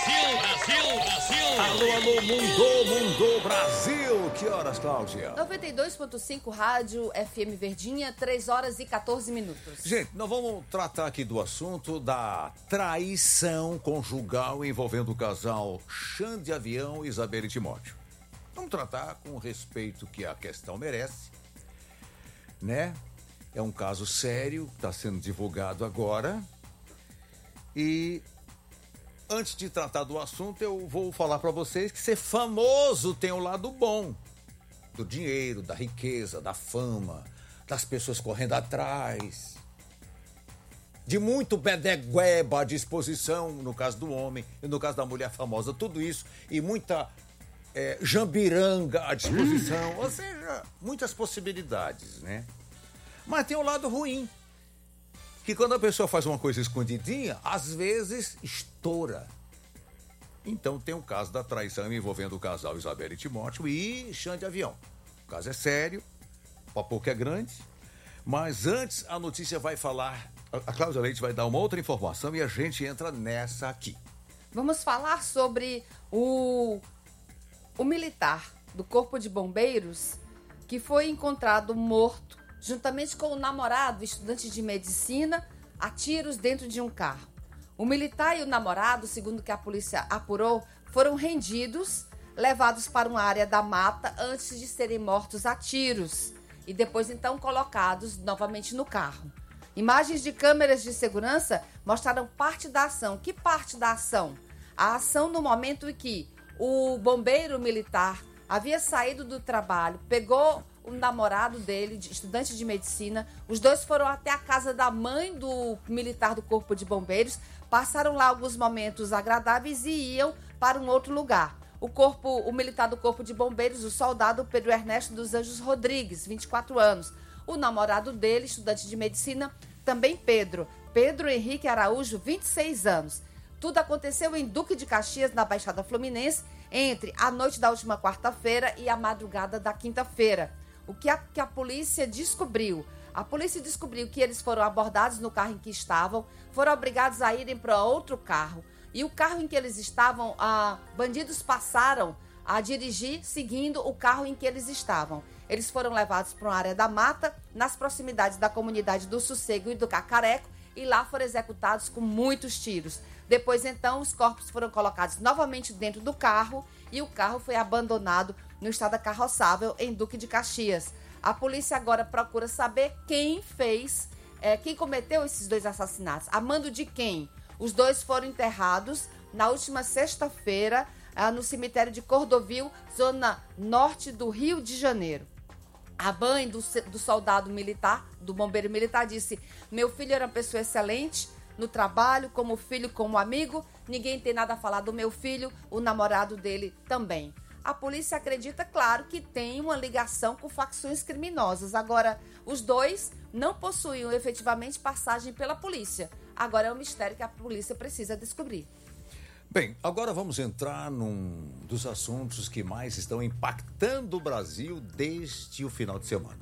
Alô, alô, mundo, Brasil. Que horas, Cláudia? 92.5 Rádio FM Verdinha, 3 horas e 14 minutos. Gente, nós vamos tratar aqui do assunto da traição conjugal envolvendo o casal Xande Avião e Isabelle Timóteo. Vamos tratar com o respeito que a questão merece, né? É um caso sério, está sendo divulgado agora. E antes de tratar do assunto, eu vou falar para vocês que ser famoso tem o lado bom. Do dinheiro, da riqueza, da fama, das pessoas correndo atrás. De muito bedegueba à disposição, no caso do homem, e no caso da mulher famosa, tudo isso. E muita jambiranga à disposição. Ou seja, muitas possibilidades, né? Mas tem o lado ruim. Que quando a pessoa faz uma coisa escondidinha, às vezes estoura. Então tem o caso da traição envolvendo o casal Isabelle Timóteo e Xande Avião. O caso é sério, o papo é grande, mas antes a notícia vai falar, a Cláudia Leite vai dar uma outra informação e a gente entra nessa aqui. Vamos falar sobre o militar do Corpo de Bombeiros que foi encontrado morto juntamente com o namorado, estudante de medicina, a tiros dentro de um carro. O militar e o namorado, segundo que a polícia apurou, foram rendidos, levados para uma área da mata antes de serem mortos a tiros e depois então colocados novamente no carro. Imagens de câmeras de segurança mostraram parte da ação. Que parte da ação? A ação no momento em que o bombeiro militar havia saído do trabalho, pegou o namorado dele, estudante de medicina. Os dois foram até a casa da mãe do militar do Corpo de Bombeiros, passaram lá alguns momentos agradáveis e iam para um outro lugar. O militar do Corpo de Bombeiros, o soldado Pedro Ernesto dos Anjos Rodrigues, 24 anos. O namorado dele, estudante de medicina, também Pedro Henrique Araújo, 26 anos. Tudo aconteceu em Duque de Caxias, na Baixada Fluminense, entre a noite da última quarta-feira e a madrugada da quinta-feira. O que a polícia descobriu? A polícia descobriu que eles foram abordados no carro em que estavam, foram obrigados a irem para outro carro. E o carro em que eles estavam, bandidos passaram a dirigir seguindo o carro em que eles estavam. Eles foram levados para uma área da mata, nas proximidades da comunidade do Sossego e do Cacareco, e lá foram executados com muitos tiros. Depois, então, os corpos foram colocados novamente dentro do carro e o carro foi abandonado no estado carroçável em Duque de Caxias. A polícia agora procura saber quem cometeu esses dois assassinatos. A mando de quem? Os dois foram enterrados na última sexta-feira no cemitério de Cordovil, zona norte do Rio de Janeiro. A mãe do soldado militar, do bombeiro militar, disse: meu filho era uma pessoa excelente no trabalho, como filho, como amigo. Ninguém tem nada a falar do meu filho, o namorado dele também. A polícia acredita, claro, que tem uma ligação com facções criminosas. Agora, os dois não possuíam efetivamente passagem pela polícia. Agora é um mistério que a polícia precisa descobrir. Bem, agora vamos entrar num dos assuntos que mais estão impactando o Brasil desde o final de semana.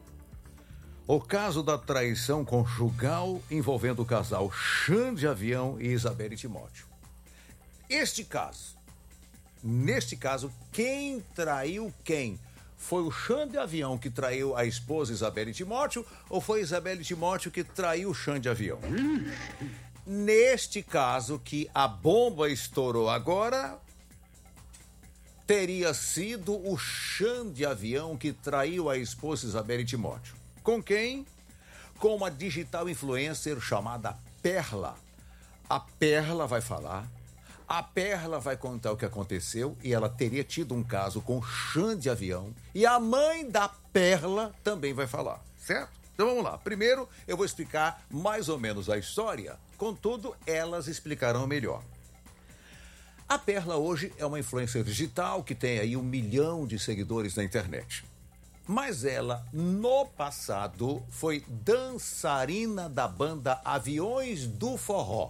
O caso da traição conjugal envolvendo o casal Xande Avião e Isabelle Timóteo. Neste caso, quem traiu quem? Foi o Xande Avião que traiu a esposa Isabelle Timóteo ou foi Isabelle Timóteo que traiu o Xande Avião? Neste caso que a bomba estourou agora, teria sido o Xande Avião que traiu a esposa Isabelle Timóteo. Com quem? Com uma digital influencer chamada Perla. A Perla vai falar, a Perla vai contar o que aconteceu e ela teria tido um caso com Xande Avião e a mãe da Perla também vai falar, certo? Então vamos lá. Primeiro eu vou explicar mais ou menos a história, contudo elas explicarão melhor. A Perla hoje é uma influencer digital que tem aí 1 milhão de seguidores na internet. Mas ela, no passado, foi dançarina da banda Aviões do Forró.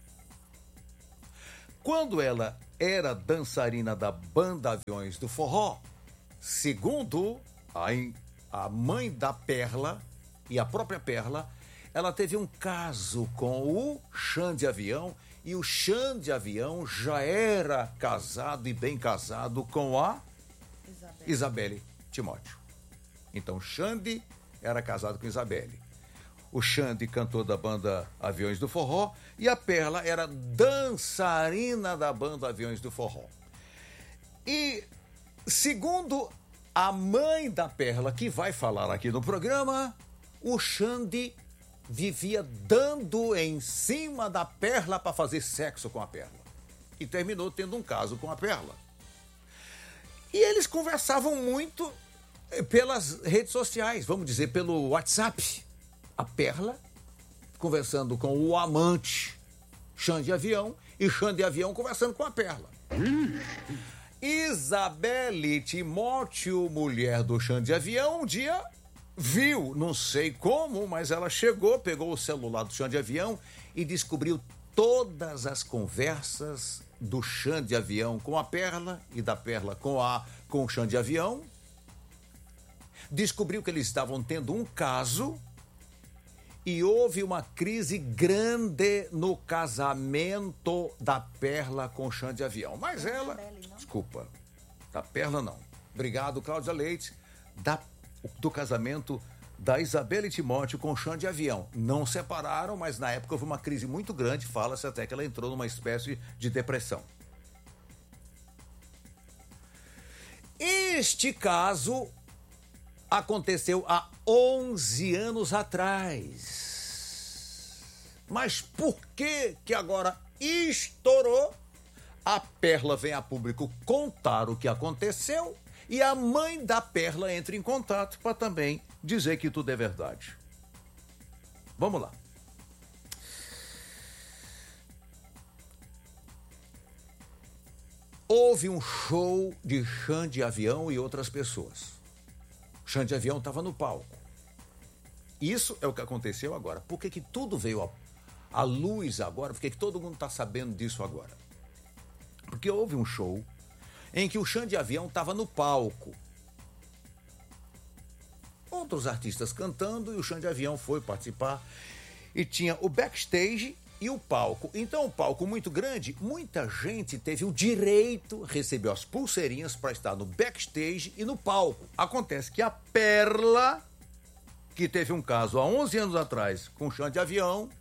Quando ela era dançarina da banda Aviões do Forró, segundo a mãe da Perla e a própria Perla, ela teve um caso com o Xande Avião e o Xande Avião já era casado e bem casado com a Isabelle Timóteo. Então, Xande era casado com Isabelle. O Xande, cantor da banda Aviões do Forró, e a Perla era dançarina da banda Aviões do Forró. E, segundo a mãe da Perla, que vai falar aqui no programa, o Xande vivia dando em cima da Perla para fazer sexo com a Perla. E terminou tendo um caso com a Perla. E eles conversavam muito pelas redes sociais, vamos dizer, pelo WhatsApp. A Perla conversando com o amante Xande Avião e Xande Avião conversando com a Perla. Isabelle Timóteo, mulher do Xande Avião, um dia viu, não sei como, mas ela chegou, pegou o celular do Xande Avião e descobriu todas as conversas do Xande Avião com a Perla e da Perla com o Xande Avião. Descobriu que eles estavam tendo um caso e houve uma crise grande no casamento da Perla com o Xande Avião. Mas ela... Desculpa, da Perla não. Obrigado, Cláudia Leite. Do casamento da Isabelle Timóteo com o Xande Avião. Não separaram, mas na época houve uma crise muito grande. Fala-se até que ela entrou numa espécie de depressão. Este caso aconteceu há 11 anos atrás. Mas por que agora estourou? A Perla vem a público contar o que aconteceu e a mãe da Perla entra em contato para também dizer que tudo é verdade. Vamos lá. Houve um show de Xande Avião e outras pessoas. Xande Avião estava no palco. Isso é o que aconteceu agora. Por que tudo veio à luz agora? Por que todo mundo está sabendo disso agora? Porque houve um show em que o Xande Avião estava no palco. Outros artistas cantando e o Xande Avião foi participar. E tinha o backstage e o palco. Então, o palco muito grande, muita gente teve o direito, recebeu as pulseirinhas para estar no backstage e no palco. Acontece que a Perla, que teve um caso há 11 anos atrás com o Xande Avião,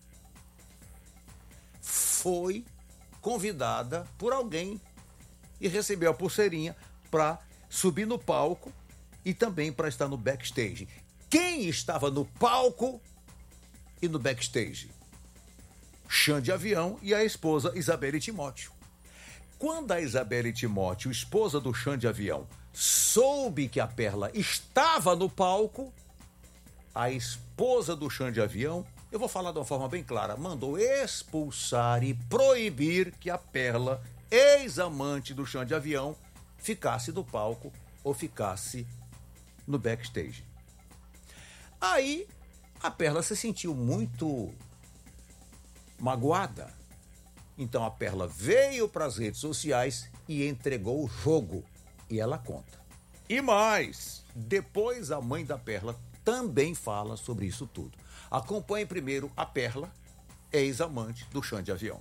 foi convidada por alguém e recebeu a pulseirinha para subir no palco e também para estar no backstage. Quem estava no palco e no backstage? Xande Avião e a esposa Isabelle Timóteo. Quando a Isabelle Timóteo, esposa do Xande Avião, soube que a Perla estava no palco, a esposa do Xande Avião, eu vou falar de uma forma bem clara, mandou expulsar e proibir que a Perla, ex-amante do Xande Avião, ficasse no palco ou ficasse no backstage. Aí a Perla se sentiu muito magoada. Então a Perla veio para as redes sociais e entregou o jogo. E ela conta. E mais, depois a mãe da Perla também fala sobre isso tudo. Acompanhe primeiro a Perla, ex-amante do Xande Avião.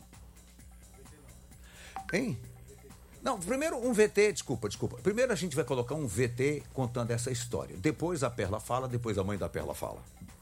Hein? Não, primeiro um VT, desculpa. Primeiro a gente vai colocar um VT contando essa história. Depois a Perla fala, depois a mãe da Perla fala.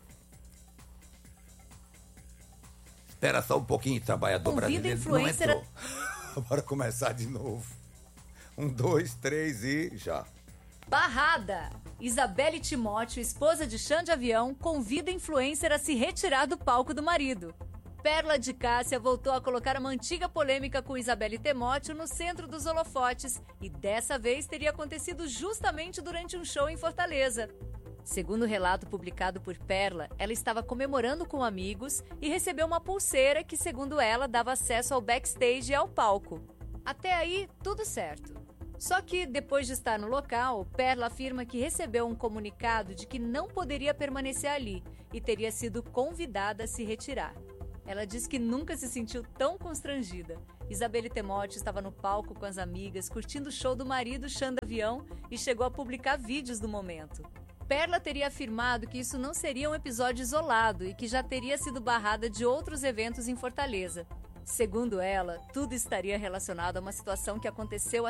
Espera só um pouquinho, trabalhador brasileiro. Influencer... Não entrou. Bora começar de novo. 1, 2, 3 e já. Barrada! Isabelle Timóteo, esposa de Xande Avião, convida influencer a se retirar do palco do marido. Perla de Cássia voltou a colocar uma antiga polêmica com Isabelle Timóteo no centro dos holofotes e dessa vez teria acontecido justamente durante um show em Fortaleza. Segundo o relato publicado por Perla, ela estava comemorando com amigos e recebeu uma pulseira que, segundo ela, dava acesso ao backstage e ao palco. Até aí, tudo certo. Só que, depois de estar no local, Perla afirma que recebeu um comunicado de que não poderia permanecer ali e teria sido convidada a se retirar. Ela diz que nunca se sentiu tão constrangida. Isabelle Timóteo estava no palco com as amigas, curtindo o show do marido Xande Avião e chegou a publicar vídeos do momento. Perla teria afirmado que isso não seria um episódio isolado e que já teria sido barrada de outros eventos em Fortaleza. Segundo ela, tudo estaria relacionado a uma situação que aconteceu há